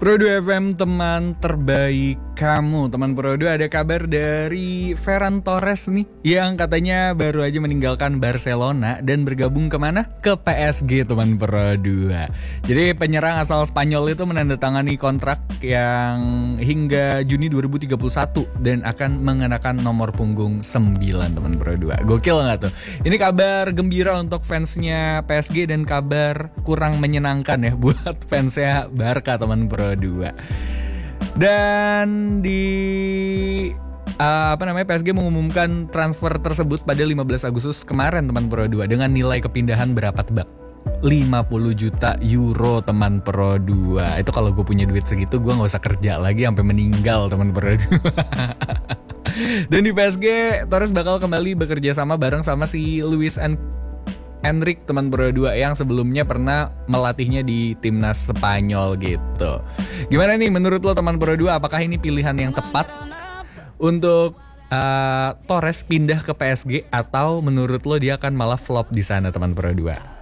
Pro 2 FM, teman terbaik kamu. Teman Pro 2, ada kabar dari Ferran Torres nih, yang katanya baru aja meninggalkan Barcelona dan bergabung kemana? Ke PSG, teman Pro 2. Jadi penyerang asal Spanyol itu menandatangani kontrak yang hingga Juni 2031 dan akan mengenakan nomor punggung 9, teman Pro 2. Gokil gak tuh? Ini kabar gembira untuk fansnya PSG dan kabar kurang menyenangkan ya buat fansnya Barca, teman Pro 2. Dan di PSG mengumumkan transfer tersebut pada 15 Agustus kemarin, teman Pro 2, dengan nilai kepindahan berapa tebak? 50 juta euro, teman Pro 2. Itu kalau gue punya duit segitu, gue gak usah kerja lagi sampai meninggal, teman Pro 2. Dan di PSG, Torres bakal kembali bekerja sama bareng sama si Luis Enrique, teman Pro 2, yang sebelumnya pernah melatihnya di timnas Spanyol gitu. Gimana nih menurut lo, teman Pro 2? Apakah ini pilihan yang tepat untuk Torres pindah ke PSG, atau menurut lo dia akan malah flop di sana, teman Pro 2?